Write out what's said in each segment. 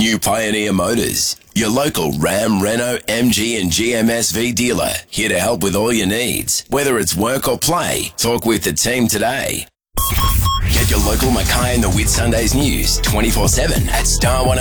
New Pioneer Motors, your local Ram, Renault, MG and GMSV dealer, here to help with all your needs. Whether it's work or play, talk with the team today. Get your local Mackay and the Whitsundays news 24/7 at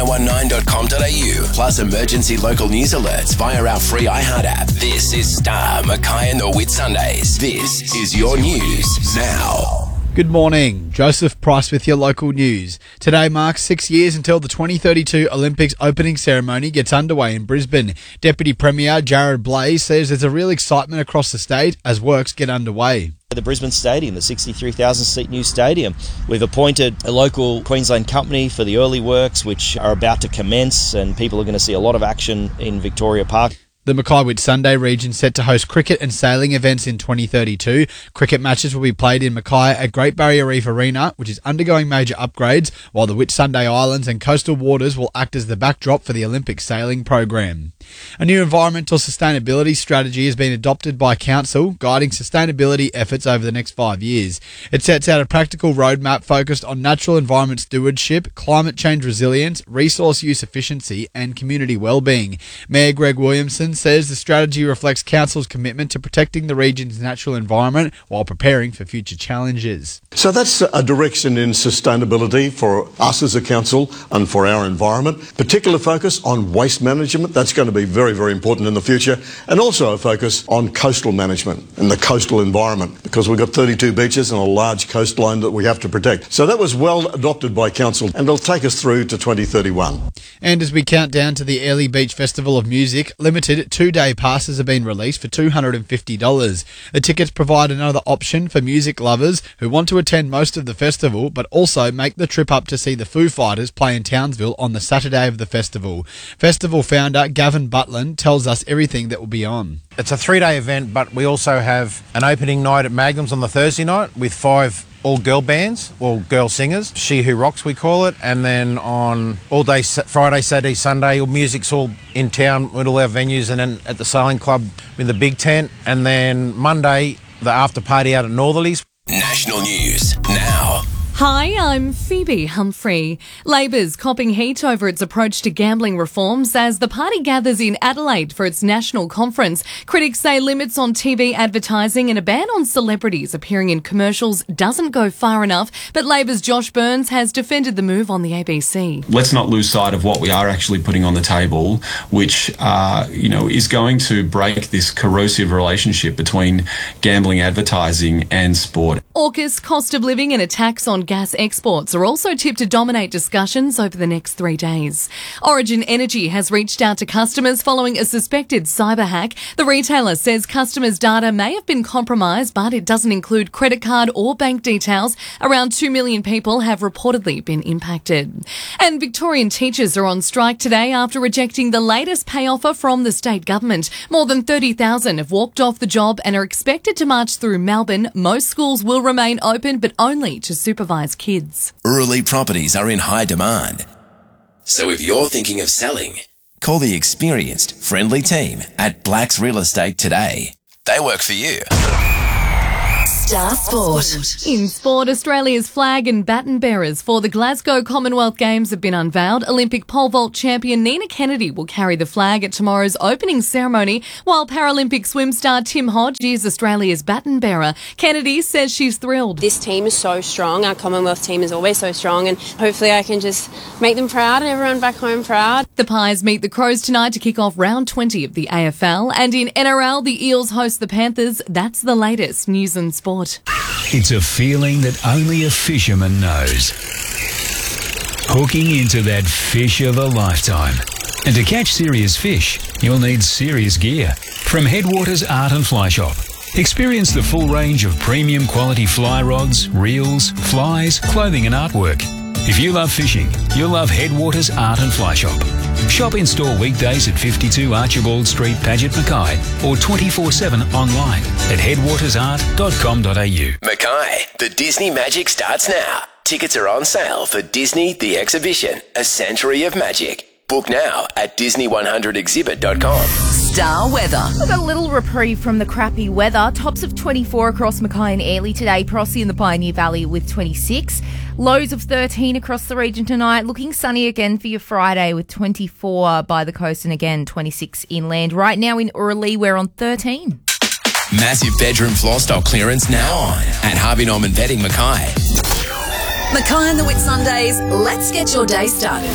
star1019.com.au. Plus emergency local news alerts via our free iHeart app. This is Star Mackay and the Whitsundays. This is your news now. Good morning, Joseph Price with your local news. Today marks 6 years until the 2032 Olympics opening ceremony gets underway in Brisbane. Deputy Premier Jared Blaze says there's a real excitement across the state as works get underway. The Brisbane Stadium, the 63,000-seat new stadium. We've appointed a local Queensland company for the early works, which are about to commence, and people are going to see a lot of action in Victoria Park. The Mackay Whitsunday region set to host cricket and sailing events in 2032. Cricket matches will be played in Mackay at Great Barrier Reef Arena, which is undergoing major upgrades, while the Whitsunday Islands and coastal waters will act as the backdrop for the Olympic sailing program. A new environmental sustainability strategy has been adopted by Council, guiding sustainability efforts over the next 5 years. It sets out a practical roadmap focused on natural environment stewardship, climate change resilience, resource use efficiency and community wellbeing. Mayor Greg Williamson says the strategy reflects Council's commitment to protecting the region's natural environment while preparing for future challenges. So that's a direction in sustainability for us as a council and for our environment. Particular focus on waste management, that's going to be very, very important in the future, and also a focus on coastal management and the coastal environment, because we've got 32 beaches and a large coastline that we have to protect. So that was well adopted by Council, and it'll take us through to 2031. And as we count down to the Airlie Beach Festival of Music, limited 2-day passes have been released for $250. The tickets provide another option for music lovers who want to attend most of the festival, but also make the trip up to see the Foo Fighters play in Townsville on the Saturday of the festival. Festival founder Gavin Butland tells us everything that will be on. It's a 3-day event, but we also have an opening night at Magnum's on the Thursday night with 5 all-girl bands, or girl singers, She Who Rocks we call it, and then on all day Friday, Saturday, Sunday, music's all in town with all our venues, and then at the Sailing Club with the big tent, and then Monday, the after party out at Northerlies. National news now. Hi, I'm Phoebe Humphrey. Labor's copping heat over its approach to gambling reforms as the party gathers in Adelaide for its national conference. Critics say limits on TV advertising and a ban on celebrities appearing in commercials doesn't go far enough, but Labor's Josh Burns has defended the move on the ABC. Let's not lose sight of what we are actually putting on the table, which is going to break this corrosive relationship between gambling advertising and sport. AUKUS, cost of living and a tax on gas exports are also tipped to dominate discussions over the next 3 days. Origin Energy has reached out to customers following a suspected cyber hack. The retailer says customers' data may have been compromised, but it doesn't include credit card or bank details. Around 2 million people have reportedly been impacted. And Victorian teachers are on strike today after rejecting the latest pay offer from the state government. More than 30,000 have walked off the job and are expected to march through Melbourne. Most schools will remain open, but only to supervise kids. Early properties are in high demand. So if you're thinking of selling, call the experienced, friendly team at Blacks Real Estate today. They work for you. Star Sport. In sport, Australia's flag and baton bearers for the Glasgow Commonwealth Games have been unveiled. Olympic pole vault champion Nina Kennedy will carry the flag at tomorrow's opening ceremony, while Paralympic swim star Tim Hodge is Australia's baton bearer. Kennedy says she's thrilled. This team is so strong. Our Commonwealth team is always so strong, and hopefully I can just make them proud and everyone back home proud. The Pies meet the Crows tonight to kick off round 20 of the AFL, and in NRL, the Eels host the Panthers. That's the latest news and sport. It's a feeling that only a fisherman knows. Hooking into that fish of a lifetime. And to catch serious fish, you'll need serious gear. From Headwaters Art and Fly Shop. Experience the full range of premium quality fly rods, reels, flies, clothing and artwork. If you love fishing, you'll love Headwaters Art and Fly Shop. Shop in-store weekdays at 52 Archibald Street, Paget, Mackay, or 24/7 online at headwatersart.com.au. Mackay, the Disney Magic starts now. Tickets are on sale for Disney The Exhibition, A Century of Magic. Book now at Disney100exhibit.com. Star weather. We've got a little reprieve from the crappy weather. Tops of 24 across Mackay and Airlie today. Prossie in the Pioneer Valley with 26. Lows of 13 across the region tonight. Looking sunny again for your Friday with 24 by the coast and again 26 inland. Right now in Urlee, we're on 13. Massive bedroom floor stock clearance now on at Harvey Norman Bedding Mackay. Mackay and the Whitsundays, let's get your day started.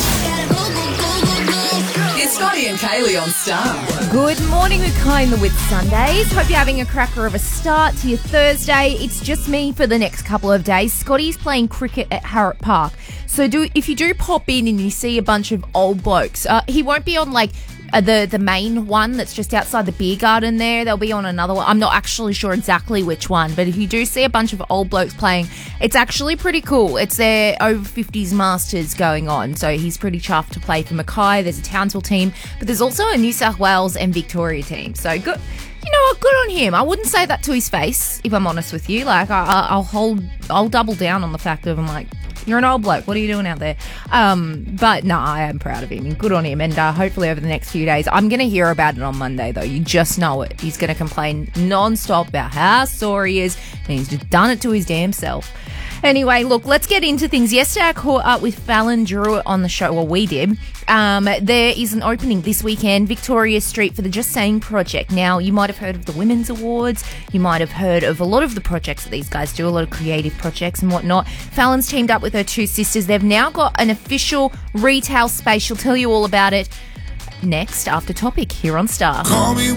It's Scotty and Kaylee on Star. Good morning, Mackay and the Whitsundays. Hope you're having a cracker of a start to your Thursday. It's just me for the next couple of days. Scotty's playing cricket at Harrop Park. So if you do pop in and you see a bunch of old blokes, he won't be on the main one that's just outside the beer garden there. They'll be on another one. I'm not actually sure exactly which one, but if you do see a bunch of old blokes playing, it's actually pretty cool. It's their over 50s Masters going on, so he's pretty chuffed to play for Mackay. There's a Townsville team, but there's also a New South Wales and Victoria team. So good. You know what? Good on him. I wouldn't say that to his face, if I'm honest with you. I'll double down on the fact of, I'm like, you're an old bloke. What are you doing out there? But no, I am proud of him and good on him. And hopefully over the next few days, I'm going to hear about it on Monday, though. You just know it. He's going to complain non-stop about how sore he is, and he's just done it to his damn self. Anyway, look, let's get into things. Yesterday I caught up with Fallon Drew on the show. Well, we did. There is an opening this weekend, Victoria Street, for the Just Saying project. Now, you might have heard of the Women's Awards. You might have heard of a lot of the projects that these guys do, a lot of creative projects and whatnot. Fallon's teamed up with her two sisters. They've now got an official retail space. She'll tell you all about it next after Topic here on Star.